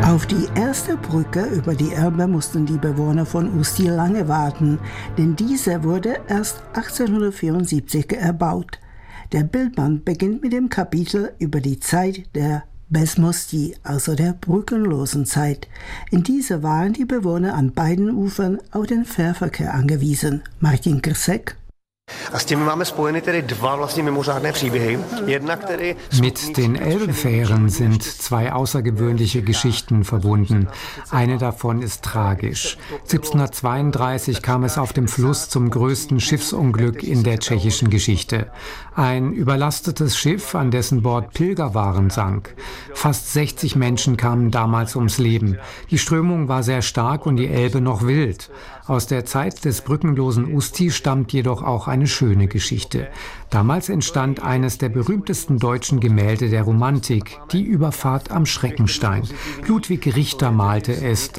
Auf die erste Brücke über die Elbe mussten die Bewohner von Ústí lange warten, denn diese wurde erst 1874 erbaut. Der Bildband beginnt mit dem Kapitel über die Zeit der Bez mosti, also der brückenlosen Zeit. In dieser waren die Bewohner an beiden Ufern auf den Fährverkehr angewiesen. Martin Krsek. Mit den Elbefähren sind zwei außergewöhnliche Geschichten verbunden. Eine davon ist tragisch. 1732 kam es auf dem Fluss zum größten Schiffsunglück in der tschechischen Geschichte. Ein überlastetes Schiff, an dessen Bord Pilgerwaren sank. Fast 60 Menschen kamen damals ums Leben. Die Strömung war sehr stark und die Elbe noch wild. Aus der Zeit des brückenlosen Ústí stammt jedoch auch eine schöne Geschichte. Damals entstand eines der berühmtesten deutschen Gemälde der Romantik, die Überfahrt am Schreckenstein. Ludwig Richter malte es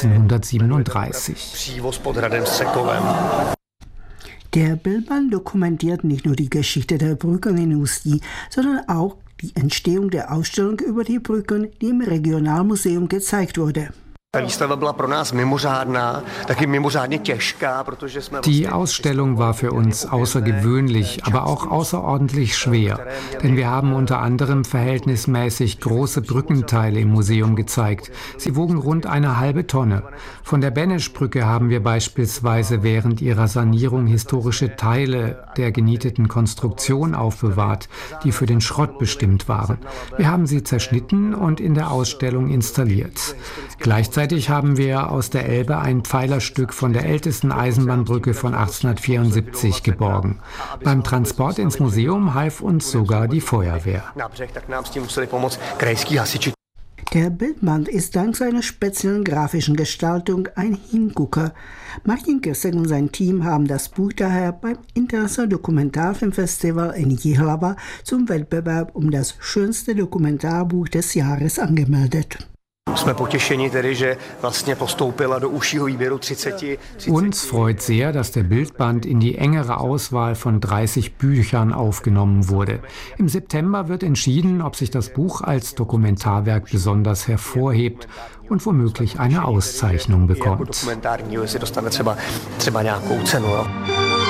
1837. Der Bildband dokumentiert nicht nur die Geschichte der Brücken in Ústí, sondern auch die Entstehung der Ausstellung über die Brücken, die im Regionalmuseum gezeigt wurde. Die Ausstellung war für uns außergewöhnlich, aber auch außerordentlich schwer, denn wir haben unter anderem verhältnismäßig große Brückenteile im Museum gezeigt. Sie wogen rund 1,5 Tonne. Von der Benesch-Brücke haben wir beispielsweise während ihrer Sanierung historische Teile der genieteten Konstruktion aufbewahrt, die für den Schrott bestimmt waren. Wir haben sie zerschnitten und in der Ausstellung installiert. Gleichzeitig haben wir aus der Elbe ein Pfeilerstück von der ältesten Eisenbahnbrücke von 1874 geborgen. Beim Transport ins Museum half uns sogar die Feuerwehr. Der Bildband ist dank seiner speziellen grafischen Gestaltung ein Hingucker. Martin Krsek und sein Team haben das Buch daher beim Internationalen Dokumentarfilmfestival in Jihlava zum Wettbewerb um das schönste Dokumentarbuch des Jahres angemeldet. Uns freut sehr, dass der Bildband in die engere Auswahl von 30 Büchern aufgenommen wurde. Im September wird entschieden, ob sich das Buch als Dokumentarwerk besonders hervorhebt und womöglich eine Auszeichnung bekommt.